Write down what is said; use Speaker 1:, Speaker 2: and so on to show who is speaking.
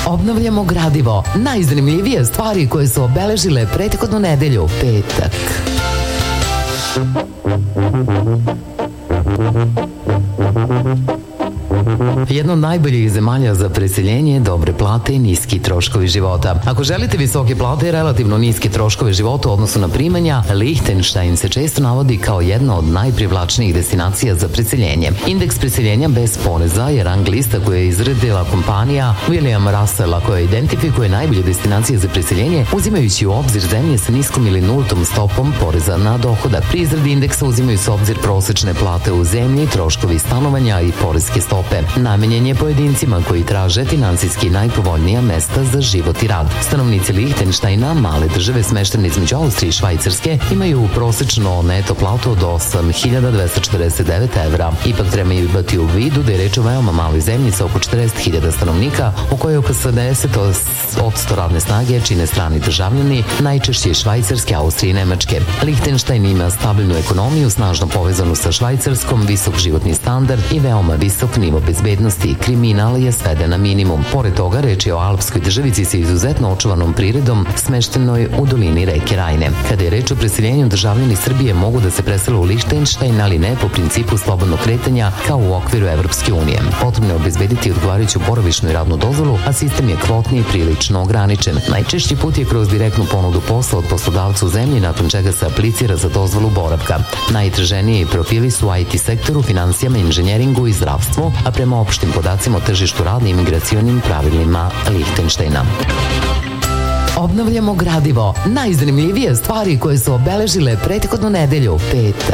Speaker 1: Obnavljamo gradivo. Najzanimljivije stvari koje su obeležile prethodnu nedelju, petak. Jedna od najboljih zemalja za preseljenje, dobre plate i niski troškovi života. Ako želite visoke plate i relativno niske troškove života u odnosu na primanja, Lichtenstein se često navodi kao jedna od najprivlačnijih destinacija za preseljenje. Indeks preseljenja bez poreza je rang lista koju je izradila kompanija William Russella, koja identifikuje najbolje destinacije za preseljenje uzimajući u obzir zemlje sa niskom ili nultom stopom poreza na dohodak. Pri izradi indeksa uzimaju se u obzir prosečne plate u zemlji, troškovi stanovanja i poreske stope. Namenjen je pojedincima koji traže finansijski najpovoljnija mesta za život i rad. Stanovnici Lichtensteina, male države smeštene između Austrije i Švajcarske, imaju prosečno neto platu od 8.249 evra. Ipak treba imati u vidu da je reč o veoma maloj zemlji sa oko 40.000 stanovnika, u kojoj oko 70% radne snage čine strani državljani, najčešće Švajcarske, Austrije i Nemačke. Lichtenstein ima stabilnu ekonomiju, snažno povezanu sa Švajcarskom, visok životni standard i veoma visok nivo bezbednosti. Kriminal je sveden na minimum. Pored toga, reč je o alpskoj državici sa izuzetno očuvanom prirodom, smeštenoj u dolini reke Rajne. Kada je reč o preseljenju, državljani Srbije mogu da se presele u Lichtenstein, ali ne po principu slobodnog kretanja kao u okviru Evropske unije. Potrebno je obezbediti odgovarajuću boravišnu i radnu dozvolu, a sistem je kvotni i prilično ograničen. Najčešći put je kroz direktnu ponudu posla od poslodavca u zemlji, nakon čega se aplicira za dozvolu boravka. Najtraženiji profili su u IT sektoru, finansijama, inženjeringu i zdravstvu, a prema opštim podacima o tržištu rada i imigracionim pravilima Lichtensteina. Obnavljamo gradivo. Najzanimljivije stvari koje su obeležile prethodnu nedelju, petak.